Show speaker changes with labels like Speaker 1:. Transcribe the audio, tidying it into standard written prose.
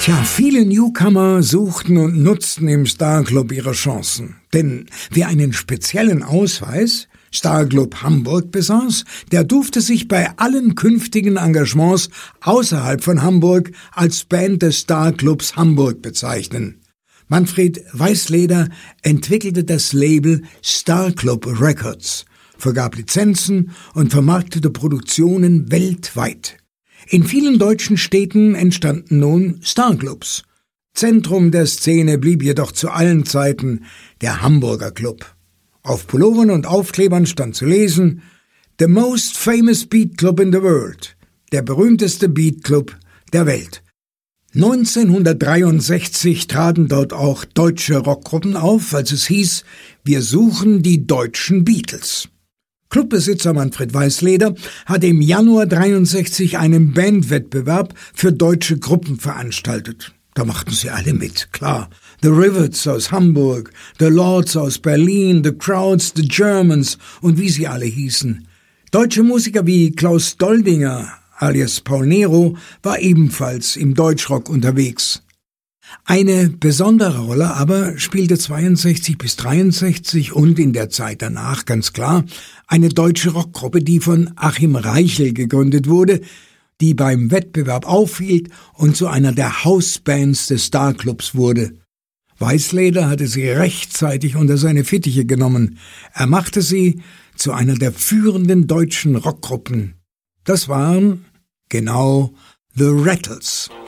Speaker 1: Tja, viele Newcomer suchten und nutzten im Starclub ihre Chancen. Denn wer einen speziellen Ausweis, Starclub Hamburg, besaß, der durfte sich bei allen künftigen Engagements außerhalb von Hamburg als Band des Starclubs Hamburg bezeichnen. Manfred Weißleder entwickelte das Label Starclub Records, vergab Lizenzen und vermarktete Produktionen weltweit. In vielen deutschen Städten entstanden nun Starclubs. Zentrum der Szene blieb jedoch zu allen Zeiten der Hamburger Club. Auf Pullovern und Aufklebern stand zu lesen: The most famous beat club in the world, der berühmteste Beatclub der Welt. 1963 traten dort auch deutsche Rockgruppen auf, als es hieß, wir suchen die deutschen Beatles. Clubbesitzer Manfred Weißleder hatte im Januar 63 einen Bandwettbewerb für deutsche Gruppen veranstaltet. Da machten sie alle mit, klar. The Rivets aus Hamburg, The Lords aus Berlin, The Crowds, The Germans und wie sie alle hießen. Deutsche Musiker wie Klaus Doldinger alias Paul Nero war ebenfalls im Deutschrock unterwegs. Eine besondere Rolle aber spielte 62 bis 63 und in der Zeit danach ganz klar eine deutsche Rockgruppe, die von Achim Reichel gegründet wurde, die beim Wettbewerb aufhielt und zu einer der Hausbands des Starclubs wurde. Weißleder hatte sie rechtzeitig unter seine Fittiche genommen. Er machte sie zu einer der führenden deutschen Rockgruppen. Das waren genau The Rattles.